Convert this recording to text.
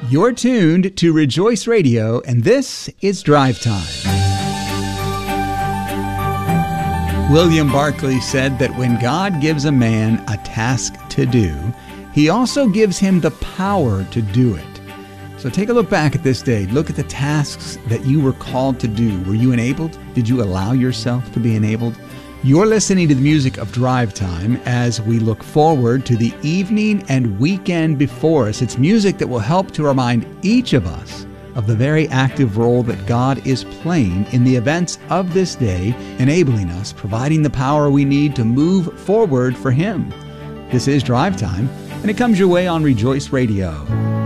You're tuned to Rejoice Radio, and this is Drive Time. William Barclay said that when God gives a man a task to do, He also gives him the power to do it. So take a look back at this day. Look at the tasks that you were called to do. Were you enabled? Did you allow yourself to be enabled? You're listening to the music of Drive Time as we look forward to the evening and weekend before us. It's music that will help to remind each of us of the very active role that God is playing in the events of this day, enabling us, providing the power we need to move forward for Him. This is Drive Time, and it comes your way on Rejoice Radio.